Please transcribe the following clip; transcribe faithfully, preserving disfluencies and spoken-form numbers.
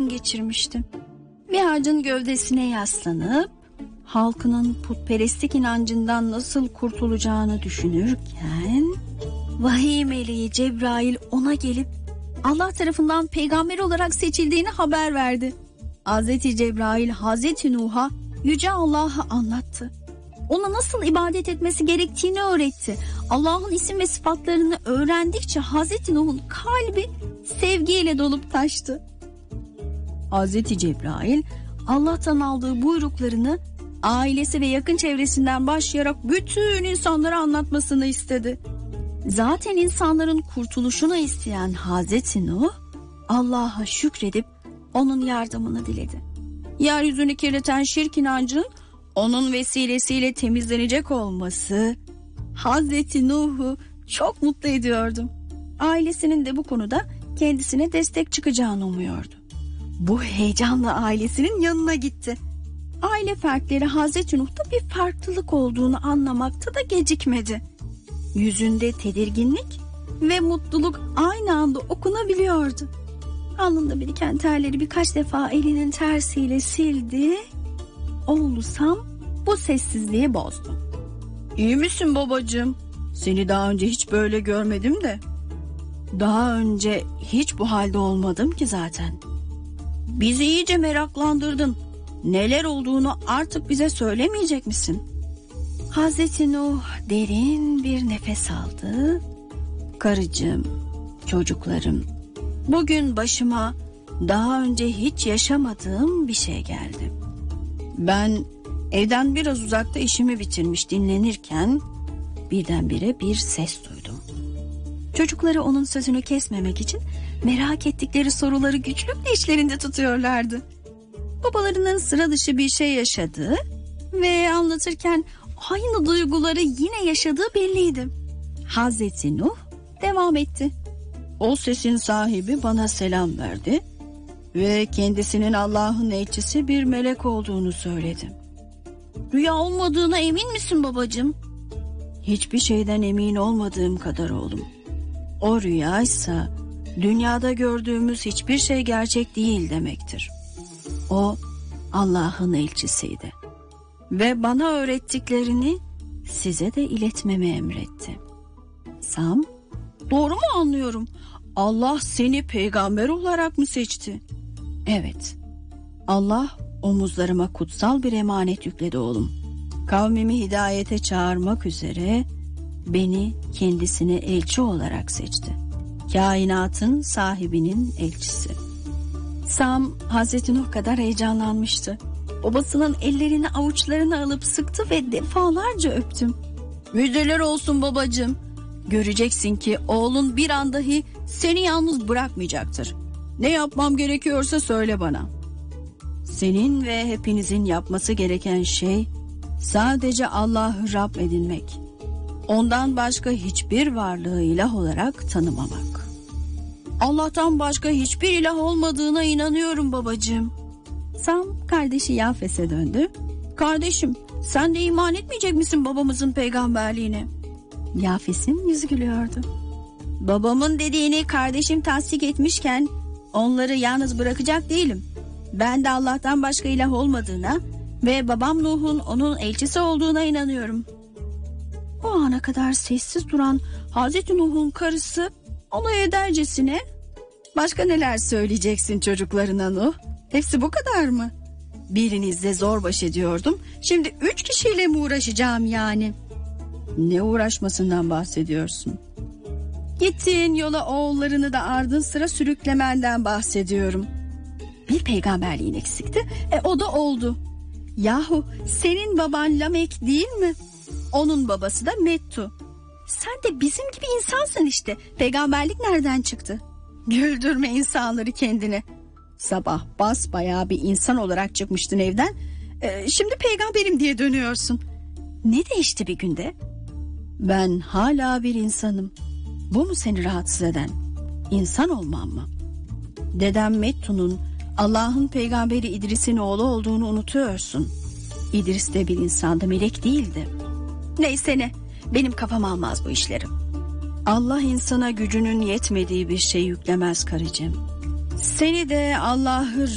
geçirmişti. Bir ağacın gövdesine yaslanıp halkının putperestlik inancından nasıl kurtulacağını düşünürken vahiy meleği Cebrail ona gelip Allah tarafından peygamber olarak seçildiğini haber verdi. Hazreti Cebrail Hazreti Nuh'a Yüce Allah'ı anlattı. Ona nasıl ibadet etmesi gerektiğini öğretti. Allah'ın isim ve sıfatlarını öğrendikçe Hazreti Nuh'un kalbi sevgiyle dolup taştı. Hazreti Cebrail Allah'tan aldığı buyruklarını ailesi ve yakın çevresinden başlayarak bütün insanlara anlatmasını istedi. Zaten insanların kurtuluşunu isteyen Hazreti Nuh Allah'a şükredip onun yardımını diledi. Yeryüzünü kirleten şirk inancının onun vesilesiyle temizlenecek olması Hazreti Nuh'u çok mutlu ediyordu. Ailesinin de bu konuda kendisine destek çıkacağını umuyordu. Bu heyecanla ailesinin yanına gitti. Aile fertleri Hazreti Nuh'ta bir farklılık olduğunu anlamakta da gecikmedi. Yüzünde tedirginlik ve mutluluk aynı anda okunabiliyordu. Alnında biriken terleri birkaç defa elinin tersiyle sildi. Oğlu Sam bu sessizliği bozdu. "İyi misin babacığım? Seni daha önce hiç böyle görmedim de." "Daha önce hiç bu halde olmadım ki zaten." "Bizi iyice meraklandırdın. Neler olduğunu artık bize söylemeyecek misin?" Hazreti Nuh derin bir nefes aldı. "Karıcığım, çocuklarım, bugün başıma daha önce hiç yaşamadığım bir şey geldi. Ben evden biraz uzakta işimi bitirmiş dinlenirken birdenbire bir ses duydum." Çocukları onun sözünü kesmemek için merak ettikleri soruları güçlükle içlerinde tutuyorlardı. Babalarının sıra dışı bir şey yaşadığı ve anlatırken aynı duyguları yine yaşadığı belliydi. Hazreti Nuh devam etti. "O sesin sahibi bana selam verdi ve kendisinin Allah'ın elçisi bir melek olduğunu söyledi." "Rüya olmadığına emin misin babacığım?" "Hiçbir şeyden emin olmadığım kadar oğlum. O rüyaysa dünyada gördüğümüz hiçbir şey gerçek değil demektir. O Allah'ın elçisiydi ve bana öğrettiklerini size de iletmemi emretti." "Sam, doğru mu anlıyorum? Allah seni peygamber olarak mı seçti?" "Evet. Allah omuzlarıma kutsal bir emanet yükledi oğlum. Kavmimi hidayete çağırmak üzere beni kendisine elçi olarak seçti. Kainatın sahibinin elçisi." Sam Hazreti Nuh kadar heyecanlanmıştı. Babasının ellerini avuçlarına alıp sıktı ve defalarca öptüm. "Müjdeler olsun babacığım. Göreceksin ki oğlun bir an dahi seni yalnız bırakmayacaktır. Ne yapmam gerekiyorsa söyle bana." "Senin ve hepinizin yapması gereken şey sadece Allah'ı Rab edinmek. Ondan başka hiçbir varlığı ilah olarak tanımamak." "Allah'tan başka hiçbir ilah olmadığına inanıyorum babacığım." Sam kardeşi Yafes'e döndü. "Kardeşim, sen de iman etmeyecek misin babamızın peygamberliğine?" Yafes'in yüzü gülüyordu. "Babamın dediğini kardeşim tasdik etmişken onları yalnız bırakacak değilim. Ben de Allah'tan başka ilah olmadığına ve babam Nuh'un onun elçisi olduğuna inanıyorum." O ana kadar sessiz duran Hazreti Nuh'un karısı alay edercesine "Başka neler söyleyeceksin çocuklarına Nuh? Hepsi bu kadar mı? Birinizle zor baş ediyordum. Şimdi üç kişiyle mi uğraşacağım yani?" "Ne uğraşmasından bahsediyorsun?" "Gittiğin yola oğullarını da ardın sıra sürüklemenden bahsediyorum." "Bir peygamberliğin eksikti. E o da oldu." "Yahu senin baban Lamek değil mi? Onun babası da Mettu. Sen de bizim gibi insansın işte. Peygamberlik nereden çıktı?" "Güldürme insanları kendine. Sabah basbayağı bir insan olarak çıkmıştın evden. Ee, şimdi peygamberim diye dönüyorsun. Ne değişti bir günde?" "Ben hala bir insanım. Bu mu seni rahatsız eden? İnsan olmam mı?" "Dedem Mettu'nun Allah'ın peygamberi İdris'in oğlu olduğunu unutuyorsun. İdris de bir insandı, melek değildi." "Neyse ne, benim kafam almaz bu işleri." "Allah insana gücünün yetmediği bir şey yüklemez karıcığım. Seni de Allah'ı